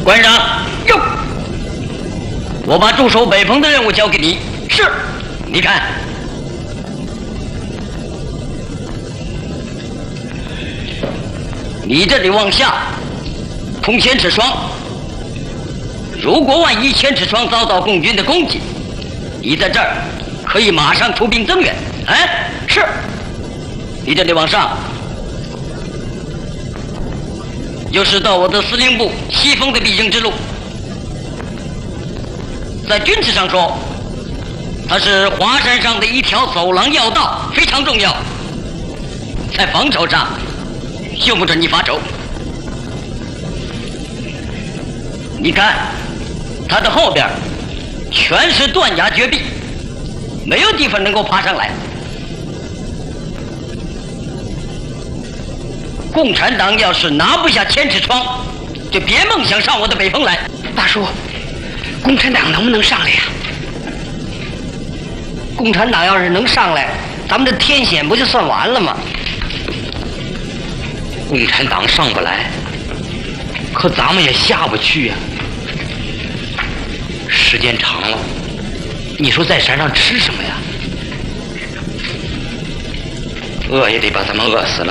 关上。哟，我把驻守北峰的任务交给你。是。你看，你这里往下通千尺窗。如果万一千尺窗遭到共军的攻击，你在这儿可以马上出兵增援。哎，是。你这里往上，就是到我的司令部西峰的必经之路。在军事上说，它是华山上的一条走廊要道，非常重要。在防守上，用不着你发愁。你看，它的后边全是断崖绝壁，没有地方能够爬上来。共产党要是拿不下千尺窗，就别梦想上我的北峰来。 大叔，共产党能不能上来呀？ 共产党要是能上来，咱们这天险不就算完了吗？ 共产党上不来，可咱们也下不去呀。时间长了，你说在山上吃什么呀？饿也得把咱们饿死了。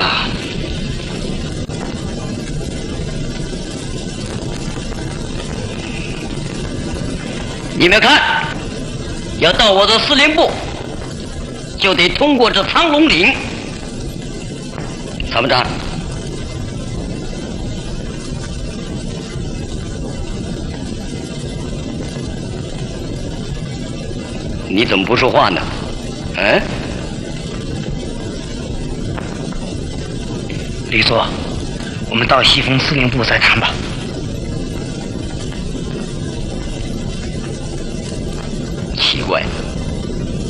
你们看，要到我的司令部，就得通过这苍龙岭。参谋长，你怎么不说话呢？嗯？ 李座，我们到西峰司令部再谈吧。 奇怪。